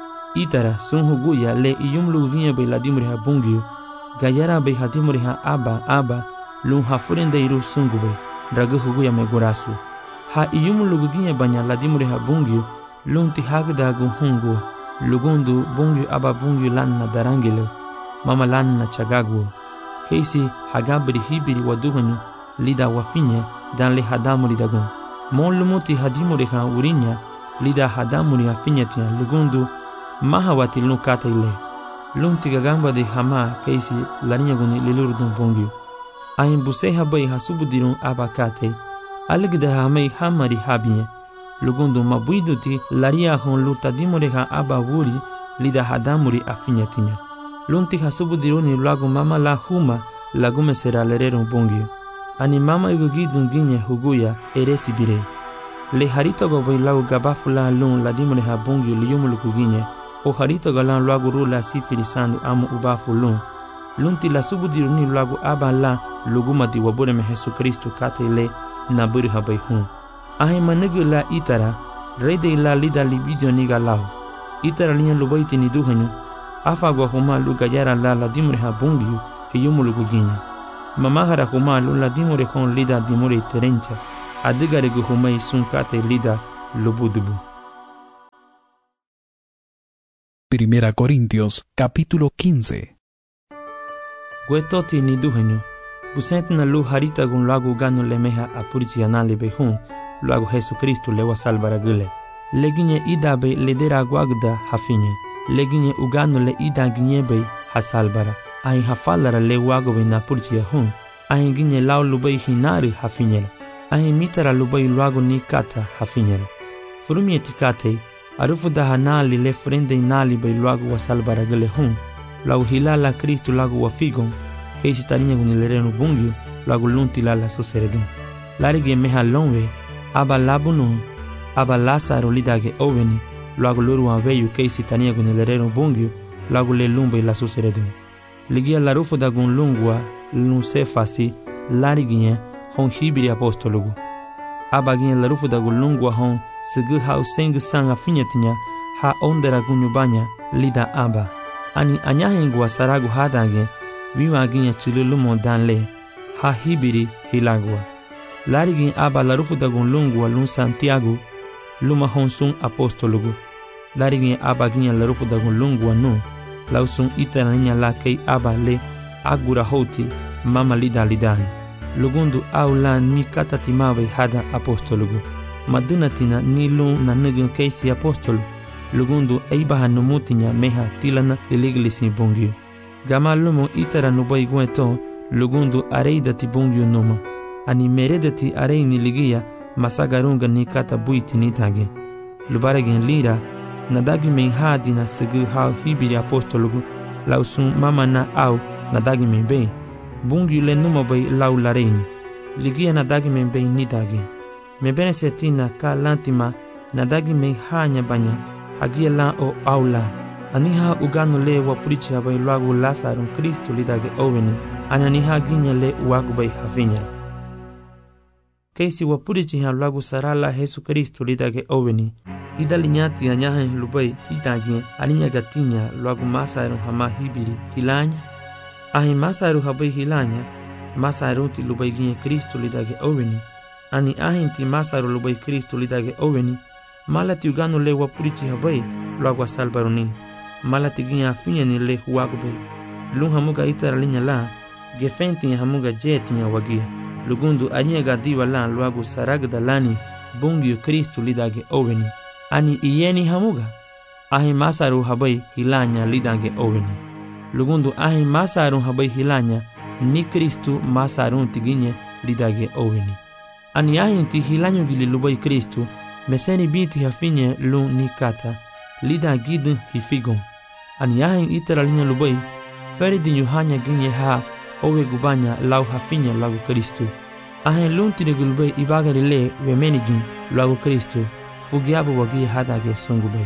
itara sun huguya le iyum lu ginya bai la dimure ha bungio gayara bai hadimure ha aba aba lun ha furende iru sungu bai dragu huguya me gorasu ha iyum lu ginya banya la dimure ha bungio lun ti hagda gu hungu lugundu bungio aba bungio lanna darangile mama lanna chagagu keisi hagabri hibiri waduhanyu lida wafinya dan le hadamuri dagun mon lumuti hadimuri ha urinya lida hadamuri afinya tia lugundu mahawati lukata ile lunti gagamba de hama keisi larinya guni lilurdun bongi ayin buse habai hasubudirun abakate aligda hamai hamari habiye lugundu mabuiduti laria hon lutadimuri ha aba wuri lida hadamuri afinya tinya lunti hasubudiruni lagu mama la huma lagume sera lererun bongi ani mama igugidun ginye huguya eresi bire le harito go bai lagu gabafula lun ladimure ha bongi liyumulu kuginye o harito galan lagu rula sifirisandu amu ubafu lun lunti la subudiruni lagu aba la luguma di wabure me Jesu Kristu kate le naburi ha bai hun ahe manegu la itara rede la lida libidio niga lau itara linya lubaiti ni duhanyu afa go huma luga yara la ladimure ha bongi hiyumulu kuginye mamahara kumalu la dimure hon lida dimure terencha adigare gu humay sunkate lida lubudubu. Primera Corintios, capítulo quince. Guetoti ni duhenyo, busente na lu harita gun lagu gano lemeha apurici anale behun, luagu Jesucristo lewa salvara gule. Leginye idabe ledera guagda hafinye, leginye ugano le ida ginyebe hasalbara, ahin hafalara le wagobe na purici ahun, ahin ginye lau lubei hinari hafinyela, ahin mitara lubei luagu ni kata hafinyela. Furumie tikate, arufu da hanali le frende inali bei luagu wa salbara gule hun, luagu hilala Kristu luagu wa figon, keisi tarinya gunilerenu bungyo, luagu lunti lala suseredun. Larige meha lonwe, aba labunu, aba Lazaro lidage oveni, luagu luru wa veyu keisi tarinya gunilerenu bungyo, luagu le lumbe la suseredun. Ligia larufu da gun lungwa, lunusefasi, larigine, hon hibiri apostolugu. Aba ginye larufu da gun lungwa hon, segu hau sengu sanga finyetinya, ha ondera gunyubanya, lida aba. Ani anyahengwa saragu hadange, viwa ginye chilulumo danle, ha hibiri hilagwa. Larigin aba larufu da gun lungwa lun Santiago, luma honsun apostolugu. Larigin aba ginye larufu da gun lungwa nu, lausun itaraninya la kei aba le, agura hoti, mama lida lidani. Lugundu au la ni katatimawe hada apostolugu. Madunatina ni lun na nugun keisi apostolu, lugundu eibaha numutinya meha tilana liliglisi bungyu. Gama lumo itara nubai gueto, lugundu areidati bungyu numa. Ani meredati areini ligia, masagarunga ni kata buiti nitage. Lubaregen lira, nadagi men hadi na segu hau hibiri apostolugu, lausun mama na au nadagi men bei. Bungyu le numa bei lau lareini. Ligia nadagi men bei nitage. Me bene setina ka lantima, nadagi men hanya banya, hagia la o aula. Aniha ugano le wapurichi habai luagu Lazaro Kristo lidage oveni, ananiha ginya le uagu bai havinyala. Keisi wapurichi ha luagu sarala Jesu Kristo lidage oveni, ida linyati anyahe lubai hidage aninya gatinya luagu Masaro hama hibiri hilanya. Ahi Masaro habai hilanya, Masaro ti lubai ginya Kristo lidage oveni, ani ahinti Masaro lubai Kristo lidage oveni, malati ugano le wapurichi habai luagu salbaroni. Malati ginya afinya ni le huagube. Lung hamuga itara linya la, gefenti hamuga jetinya wagia. Lugundu anyega diwa la luagu saragda lani, bungyu Kristu lidage oveni. Ani iyeni hamuga. Ahi Masaru habai hilanya lidage oveni. Lugundu ahi Masaru habai hilanya, ni Kristu Masarun tiginye lidage oveni. Ani ahi ti hilanyo gili lubai Kristu, meseni binti hafinye lung ni kata, lida gidin hifigon. Ani yahin itara linya lubai, feridi nyuhanya ginye ha, owe gubanya lau hafinya lagu Kristu. Ahin lunti de gulbai ibagari le wemenigin lagu Kristu, fugiabu wagi hadage sungubai.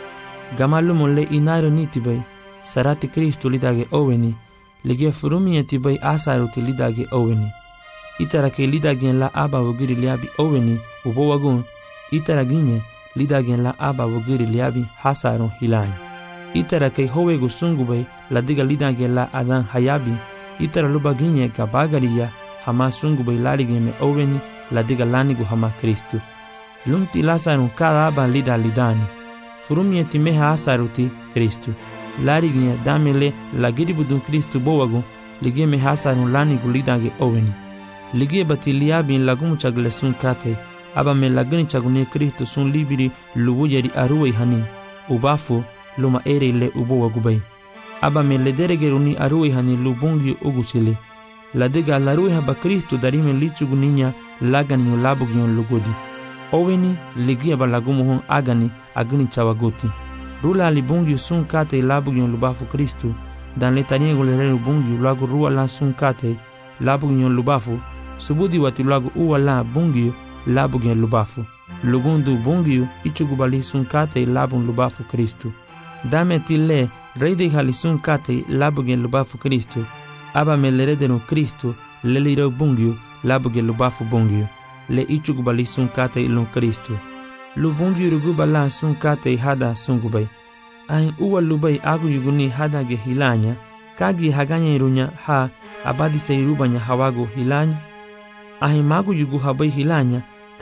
Gamalumo le inairo nitibai, sarati Kristu lidage oweni, lige furumieti bai asaruti lidage oweni. Itara ke lidage la aba wagiri liabi oweni, ubo wagun, itara ginye lidage la aba wagiri liabi hasarun hilanya. Itara kei howegu sungubai la diga lidage la adan hayabi, itara luba ginye gabagariya hama sungubai larige me oweni la diga lanigu hama Kristu. Lunti Lazarun kada aba lida lidani, furumieti meha asaruti Kristu. Larige damele la giribudun Kristu bowagu, lige meha asarun lanigu lidage oweni. Lige bati liabin lagumu chagle sun kate, aba me lagani chagune Kristu sun libiri luwuyeri aruwe hani, ubafu luma ere le ubo wagubai. Aba me le deregeruni arui hani lubungi uguchile. La dega la rui haba Kristu darime lichugu ninya lagani yo labugion lugodi. Oweni ligia ba lagumuhon agani agni chawagoti. Rula libungi sun kate labugion lubafu Kristu, dan le taniego le lubungi lagu rua la sun kate labugion lubafu, subudi wati lagu uwa la bungi labugion lubafu. Lugundu bungi ichugu bali sun kate labun lubafu Kristu. Dame tile reide halisun kate labugen lubafu Kristu, aba me leredenu Kristu leliro bungyu labugen lubafu bungyu, le ichugubali sun kate ilun Kristu. Lu bungyu rugubala sun kate hada sungubai. Ahin uwa lubai agu yuguni hada ge hilanya, kagi haganya irunya ha abadi seirubanya hawago hilanya. Ahin magu yugu habai hilanya,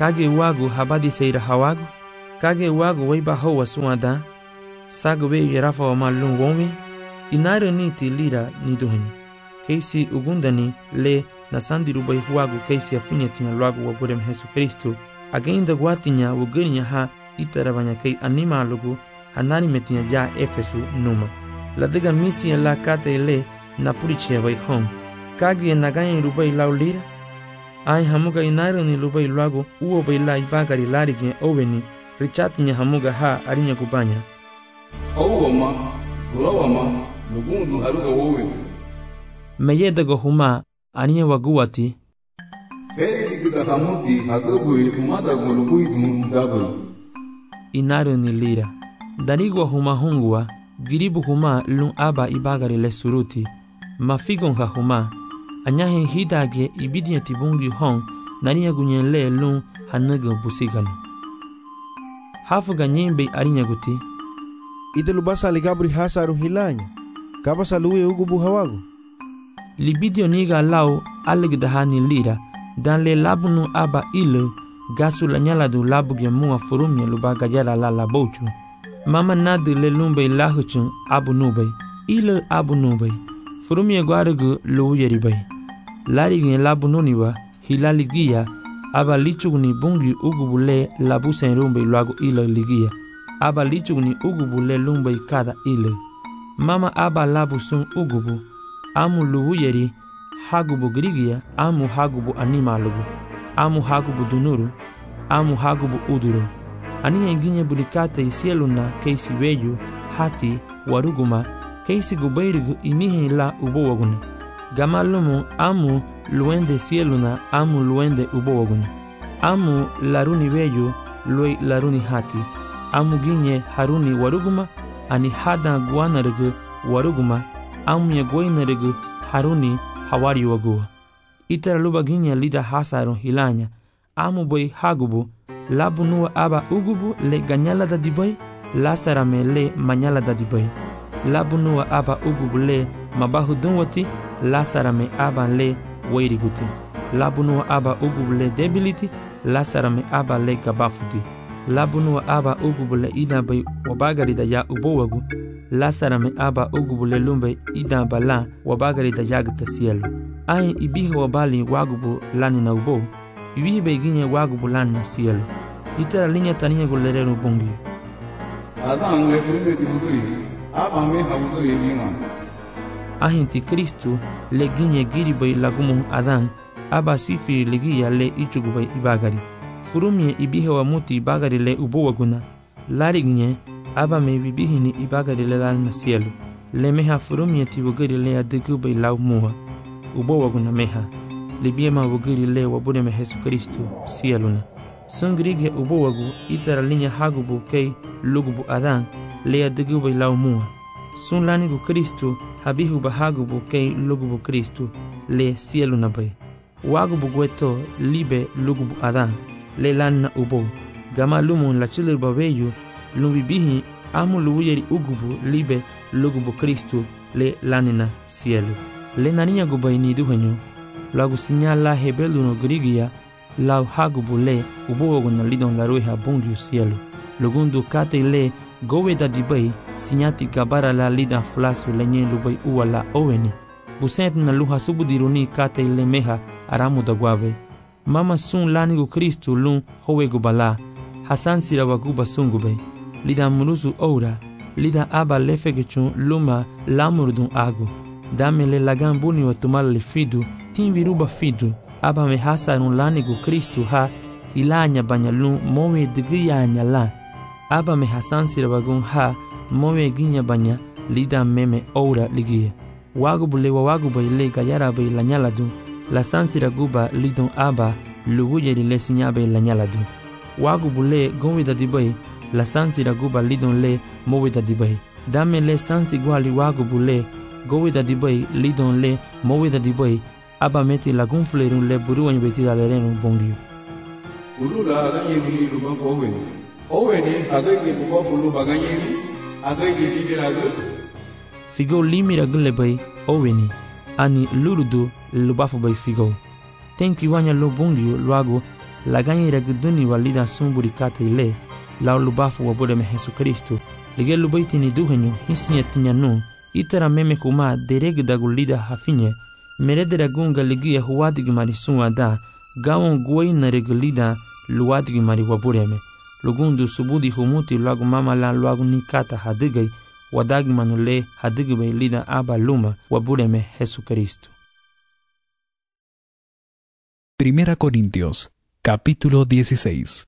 kage wagu habadi seira hawagu, kage wagu waiba hawa suada, sagu we yarafa wa malun wome, inare ni ti lira ni duhani. Keisi ugundani le na sandiru bai wagu keisi afinya tinya luagu wa burem Jesu Kristo, agenda guatinya wugirinya ha itarabanya kei anima lugu hanani metinya ja Efesu numa. La dega misi la kate le na puriche bai hong. Kage nagayin rubai lau lira, ai hamuga inairo ni lubai luagu uo bai la ibagari larigin oweni, richatinya hamuga ha arinya kubanya. Owama, gulawama, lugundu haruga wowe. Meyeda huma aniya waguwati. Feri digida hamuti hagabui umada gulugui dun gabu. Inairo ni lira. Darigwa huma hungwa, giribu huma lun aba ibagari le suruti. Mafigon ha huma. Anyahe hidage ibidinya tibungi hong naniya gunyen le lun hanaga busigano. Hafuga nyembe arinya guti. Ite lubasa ligabri hasaru hilanya. Kaba saluwe ugubu hawagu. Libidio niga lau alegdahani lira. Dan le labunu aba ilu gasu la nyaladu labu gemua furumnya lubaga jara la labochu. Mama nadu le lumbe lahuchun abu nubay. Ilu abu nubay. Furumye guarugu lu yeribay. Larigin labu nuniwa hilaligia aba lichugni bungi ugubule labu senrumbe luagu ilo ligia. Aba lichugni ugubule lumbe kada ilo. Mama aba labu sun ugubu. Amu lu yeri hagubu grigia amu hagubu animalugu. Amu hagubu dunuru. Amu hagubu uduru. Aniya inginya bulikate isieluna keisi weyu hati waruguma keisi gubairigu inihe la ubowaguna. Gamalumu amu luende sieluna amu luende ubowaguna. Amu laruni weyu lue laruni hati. Amu ginye haruni waruguma ani hada guanarigu waruguma. Amu ya guainarigu haruni hawari wagua. Itara luba ginye lida hasarun hilanya. Amu boy hagubu labu nuwa aba ugubu le ganyala da dibay, lasarame le manyala da dibay. Labu nuwa aba ugubu le mabahu dunwati, lasarame aba le wairiguti. Labu nuwa aba ugubu le debiliti, lasarame aba le gabafuti. Labu nuwa aba ugubu le idabay wabagari da ya ubowagu, lasarame aba ugubu le lumbe idabala wabagari da yagta cielo. Ayin ibihi wabali wagubu lani na ubo, ibihi beginye wagubu lani na cielo. Itara linya taniya gulerero bungi. Adan le frente tibuguri, aba me hawuguri lima. Ahinti Kristu le ginye giribay lagumun adan, aba sifiri legiya le ichugubay ibagari. Furumye ibihe wa muti ibagari le ubowaguna. Lari ginye, aba me bibihini ibagari le lal na cielo. Le meha furumye tibuguri le adigubay lau muha. Ubowaguna meha. Libiema wuguri le wabuneme Jesu Kristu cieluna. Sungrige ubowagu itara linya hagubu kei lugubu adan lea degubu lau mua. Sun lanigu Kristu habihu bahagubu kei lugubu Kristu le cielo nabai. Wagubu gueto libe lugubu adan le lanna ubo. Gama lumun la chilir babeyu lumbibihi amu luuyeri ugubu libe lugubu Kristu le lanina cielo. Le naniya gubai ni duhenyo. Lagu sinyala hebelu no grigia lau hagubu le ubowaguna lidon la rueha bungiu cielo. Lugundu kate le gowe da dibay sinyati gabara la lidan flasu lenye lubay uwa la oweni. Busent na luha subudiruni kate le meha aramu da guabe. Mama sun lanigu Kristu lun howegu bala. Hasan sira waguba sungube. Lidan mulusu oura. Lidan aba lefegechun luma lamurdun agu. Dame le lagan buni wa tumal le fidu. Tin viruba fidu. Aba me hasarun lanigu Kristu ha ilanya banyalun mowe digiya nyala. Aba me hasan sirabagun ha mowe ginya banya lida meme oura ligia. Wagubu le waguba ile gayara be la nyaladu. La sansiraguba lidon aba luguye le sinyabe la nyaladu. Wagubu le gowida dibay la sansiraguba lidon le mowida dibay. Dame le sansigwali wagubu le gowida dibay lidon le mowida dibay. Aba meti lagun flerun le buruan beti la lerenu bongiu. Ulula ganye ni luban fowe. Owe ni agage buko fulu baganye ni agage lideraga. Figo limira gule bay owe ni ani luludu lubafu bay figo. Tenki wanya lo bongiu luago la ganyi regduni walida sumburi kata ile lao lubafu wabude me Jesu Kristo lige lubaiti ni duhenyo hisinya tinyanu itara meme kuma deregda gulida hafinye meredera gunga ligia huwadigi mari suada gawon guai na reglida luwadigi mari wabureme lugundu subudi humuti luagu mama la luagu nikata hadigai wadagi manule hadigi lida aba luma wabureme Jesu Kristo. Primera Corintios, capítulo dieciséis.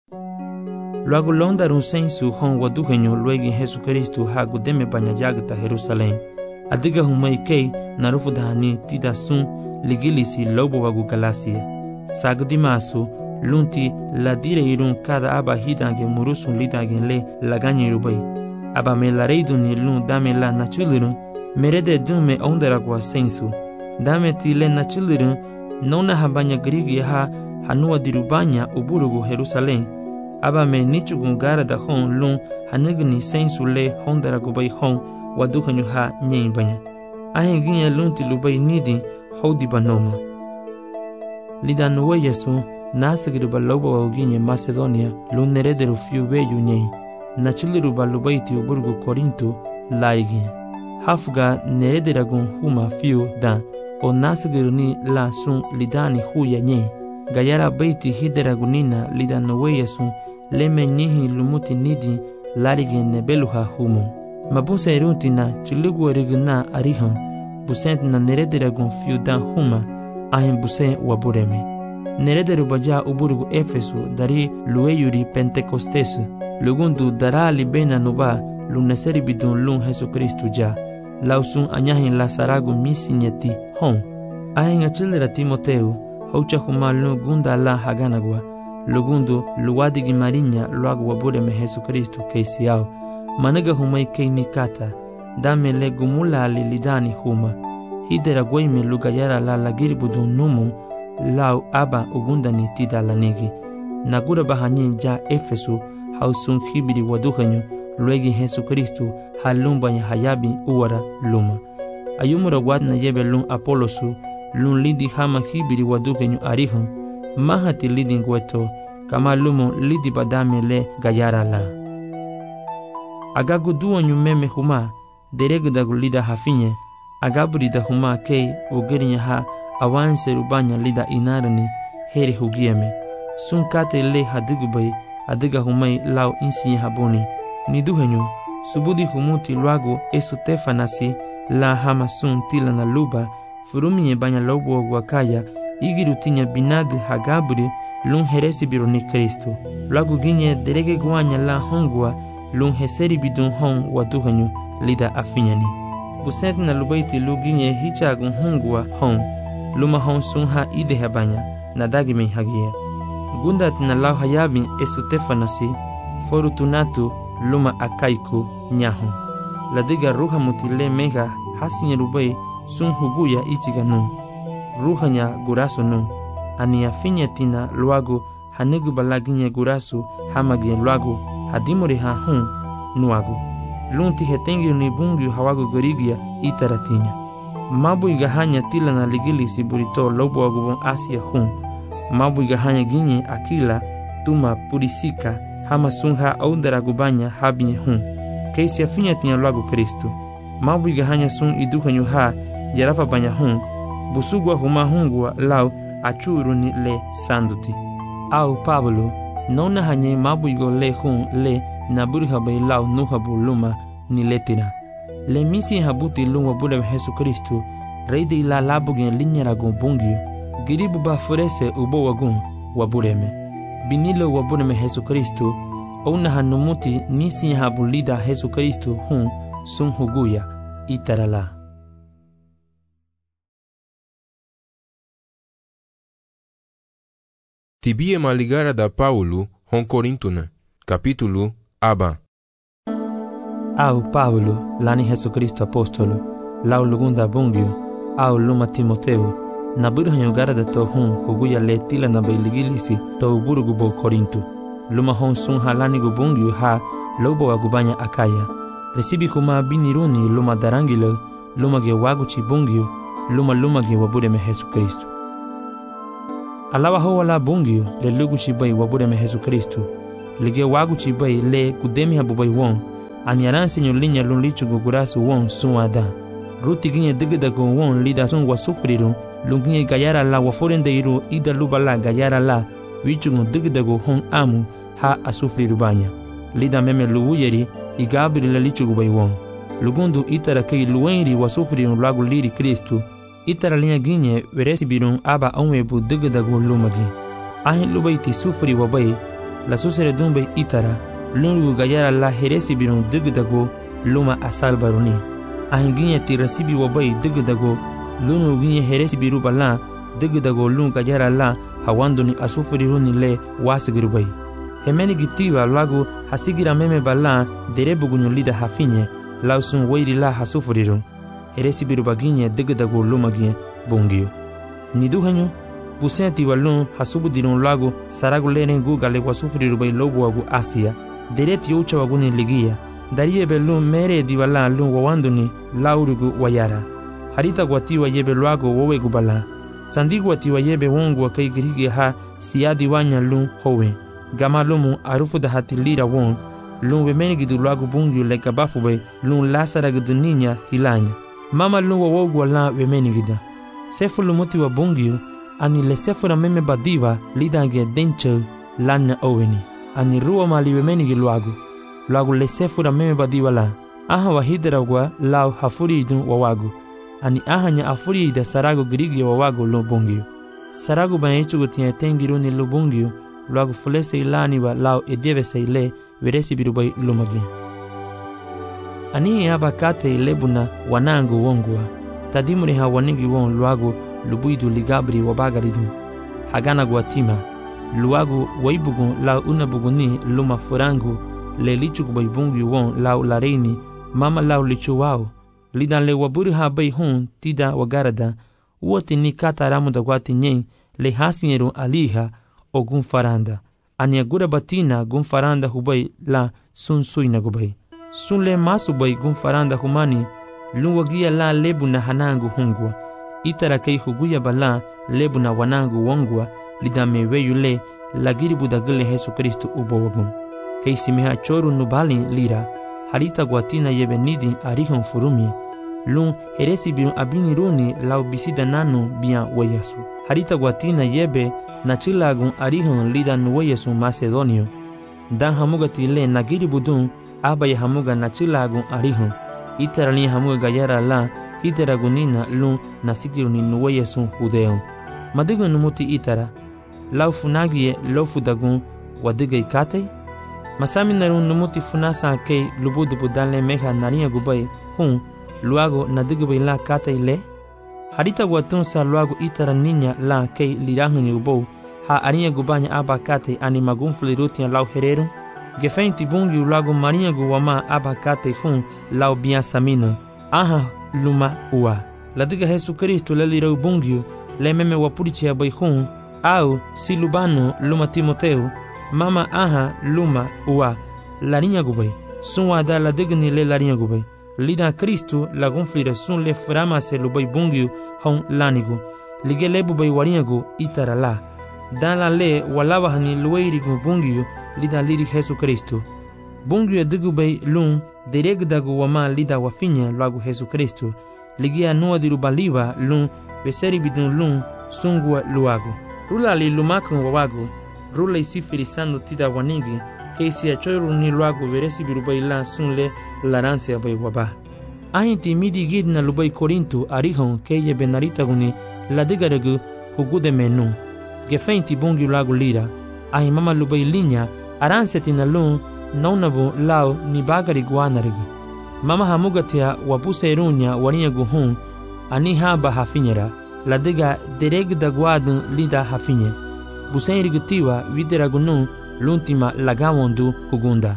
Luego londaron sensu hon waduhenyo luegi Jesu Kristo hagu deme banya jagta Jerusalem. Adiga humai kei narufu dahani tida sun ligilisi lobo wagu galasia. Sagdi masu lunti ladire irun kada aba hidange murusun lidagen le laganyi rubai. Aba me lareiduni lun dame la nachulurun merede dume ondaragwa sensu. Dame ti le nachulurun nona habanya grigi ha hanua dirubanya uburugu Jerusalem. Aba me nichugun gara da hon lun hanigni sensu le hondaragubai hon waduhanyu ha nyen banya. Ahen ginye lunti lubai nidi hodi banoma. Lida nuwe yesu nasigruba loba wa ginye Macedonia lun nerederu fiu beyu nyen. Nachiliruba lubaiti uburgu Korinto laigi. Hafga nerederagun huma fiu da o nasigiruni la sun lidani huya nyen. Gayara baiti hideragunina lida nuwe yesu leme nyihi lumuti nidi larigi nebeluha humo. Mabusa erutina chulugu eriguna arihan busent na nerederagun fiu da huma ahen buse wabureme. Nerederu baja uburugu Efesu dari lueyuri Pentecostes lugundu darali bena nuba luneseri bidun lun Jesu Kristu ja lausun anyahin lasaragu misinyeti hon. Ahen achilera Timoteu haucha huma lun gunda la haganagwa lugundu luwadigi marinya luagu wabureme Jesu Kristu keisiao. Managa humai kei nikata dame le gumula lidani huma hidera guaime lugayara la lagiri budun numu lau aba ugundani tida lanigi nagura bahanyin ja Efesu hausun hibiri waduhanyo luegi Jesu Kristu halumbanya hayabi uwara luma ayumura wadna yebe lun Apolosu lun lidi hama hibiri waduhanyo arihan mahati lidi ngweto kama lumo lidi badame le gayara la agagu duanyu meme huma deregda gulida hafinye agaburida huma kei ugerinya ha awanse rubanya lida inarani heri hugieme sun kate le hadigubai adiga humai lau insi haboni niduhenyu subudi humuti luago esu tefanasi la hama sun tila na luba furumie banya lobo wakaya igirutinya binadi hagaburi lun heresi bironi Kristo luago ginye derege guanya la hongwa lun heseri bidun hon waduhanyu lida afinyani. Busent na lubaiti luginye hichagun hongwa hon luma hon sun ha ide habanya na dagime hagia. Gundat na lau hayabin esu tefanasi forutunatu luma akaiku nyahon. Ladiga ruha mutile mega hasinye rubai sun huguya ichiganu. Ruhanya guraso nu. Ani afinya tina luago hanigu balaginye guraso hamagie luago hadimori ha hun nuago. Lunti hetengi unibungi hawago gorigia itaratinya. Mabu igahanya tila na ligili siburito lobo agubon Asia hun. Mabu igahanya ginye akila tuma purisika hama sunha aundara gubanya habinye hun. Keisi afinya tinya luago Kristu. Mabu igahanya sun iduhanyu ha jarafa banya hun. Busugwa huma hungwa lau achuru ni le sanduti. Au Pablo nona hanye mabu igo le hun le naburi habai lau nuhabu luma ni letira. Le misi habuti luma bude Jesu Kristu reide ila labugen linyara gun bungio giribu ba furese ubo wagun wabureme. Binilo wabureme Jesu Kristu ona hanumuti nisi habulida Jesu Kristu hun sun huguya itarala. Tibie maligara da Paulo hon Corintuna, capítulo aba. Au Paulo, lani Jesu Kristo apostolo, lau lugunda bungio, au luma Timoteo, naburu hanyugara da to hun huguya letila na bailigilisi to uburugu bo Korinto. Luma hon sun halani gubungio ha lobo agubanya akaya. Resibi kuma biniruni luma darangilo, luma ge wagu chibungio, luma luma ge wabureme Jesu Kristo. Alawa ho wala bungio le lugu chibai wabure me Jesu Kristo. Lige wagu chibai le kudemi habubai won. Ani aranse nyo linya lun lichu gugurasu won suada. Ruti ginye digidago won lida sun wasufriru. Lunginye gayara la waforende iru ida lubala gayara la. Wichungu digidago hon amu ha asufriru banya. Lida meme luuyeri igabri la lichu gubai won. Lugundu itara kei luenri wasufriru lagu liri Kristo. Itara linya ginye veresi birun aba onwebu digidago lumagi. Ahin lubaiti sufri wabai. La susere dumbe itara. Lungu gayara la heresi birun digidago luma asal baruni. Ahin ginye ti rasibi wabai digidago. Lungu ginye heresi biru bala digidago lungu gayara la hawanduni asufri runi le wasigirubai. Hemeni gitiwa lagu hasigira meme bala derebugunyo lida hafinye lausun wairi la hasufriru. Heresi biru baginye digidago lumagie bungio. Niduhanyo busenti walun hasubudirun lagu saragu lene gugale wasufriru bai lobu wagu Asia. Dereti ucha waguni ligia. Darie belun mere diwala lun wawanduni laurigu wayara. Harita guatiwa yebe luago wowe gubala. Sandigu guatiwa yebe wongu wakai girigi ha siadi wanya lun howe. Gama lumu arufu da hati lira won. Lun wemenigidu luago bungio le kabafube lun lasara guduninya hilanya. Mama lun wawogu wala wemenigida. Sefu lumuti wa bungio ani le sefu na meme badiva lidange denche lana oweni. Ani ruwa mali wemenigi luago. Luago le sefu na meme badiva la. Aha wahidra wa lau hafuri idun wawago. Ani ahanya afuri ida sarago girigi wawago lo bungio. Sarago banechu gutia tengiruni lo bungio. Luago fulese ilani wa lau edieve se ile veresi birubai lumagi. Ani aba kate ilebuna wanangu wongwa. Tadimuri ha wanigi won luago lubuidu ligabri wabagaridu. Hagana guatima. Luago waibugu lau unabuguni luma furangu. Le lichu kubaibungi won lau lareini. Mama lau lichu wao. Lidan le waburi ha bai hun tida wagarada. Uoti ni kata ramu da guati nyen. Le hasinyeru aliha o gun faranda. Ania gura batina gun faranda hubai la sun suina gubai. Sun le masu bai gun faranda humani. Lunwagia la lebu na hanangu hungwa. Itara kei huguya bala lebu na wanangu wongwa. Lidame weyule lagiri budagile Jesu Kristo ubo wabun. Kei simeha choru nubali lira. Harita guatina yebe nidi arihon furumi. Lun heresi birun abini runi lau bisida nanu bian wayasu. Harita guatina yebe na chilagun arihon lida nuwayasu Macedonio. Dan hamuga tile nagiri budun abaya hamuga na chilagun arihon. Itara ni hamuga gayara la itara gunina lun nasikiru ni nuwayasu Judeo. Madigo numuti itara. Lau funagie lau fudagun wadiga ikatei. Masami narun numuti funasa kei lubudu budale meha nariya gubai hun luago nadigubay la katay le. Harita guatun sa luago itara ninya la kei lirahun yubou ha ariya gubanya aba katay ani magun flirutian lau hereru. Gefeinti bungi luago maria guwama aba katay hun lau biasamino. Aha luma ua. Ladiga Jesu Kristo le lirau bungi le meme wapurichi abai hun au si lubano luma Timoteo. Mama aha luma ua larinya gubai. Sun wada la digni le larinya gubai. Lida Kristo la gonflira sun le frama se lubai bungiu hon lanigu. Lige lebu bai warinyagu itara la. Dan la le walawa hani luwairigu bungiu lida liri Jesu Kristo. Bungiu digu bai lun deregdagu wama lida wafinya lagu Jesu Kristo. Ligia nua diru baliva lun beseri bidun lun sungua luagu. Rula li lumakun wawagu. Rula isi firisando tida wanigi, keisi achoru ni luago veresi birubai la sunle laranse abai waba. Ahinti midi gid na lubai Korinto arihon keye benarita guni la digaragu hugude menu. Gefeinti bungi luago lira, ahi mama lubai linya aranseti na lun naunabu lao ni bagari guanarigu. Mama hamugatia wapuse irunya waniya guhun, ani haba hafinyera, la diga deregda guadun lida hafinye. Busen rigutiwa videragunun l'ultima lagamondu hugunda.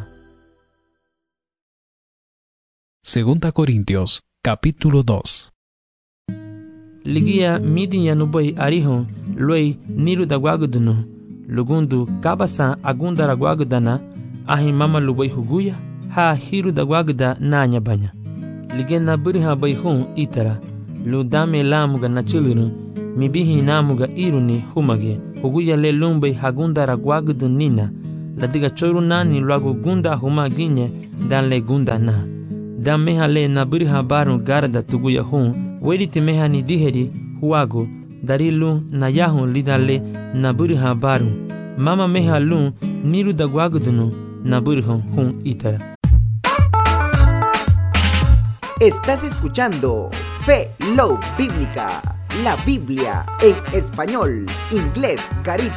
Segunda Corintios, capítulo dos. Ligia midi yanubai arihon luei niru dagwagudunu. Lugundu kabasa agunda ragwagudana ahi mama lubai huguya ha hiru dagwaguda nanya banya. Ligena biriha baihun itara. Ludame lamuga nachilunu mibihi namuga iruni humage huguya le lumbe hagunda ragwag dunina la diga choru nani luago gunda huma ginye dan le gunda na dan meha le na buri habaru garda tuguya hun wedi te meha ni diheri huago darilu na yahu lidale na buri habaru mama meha lu niru da guagudunu na buri hun itara. Estás escuchando Fe Love Bíblica, la Biblia en español, inglés, caribe.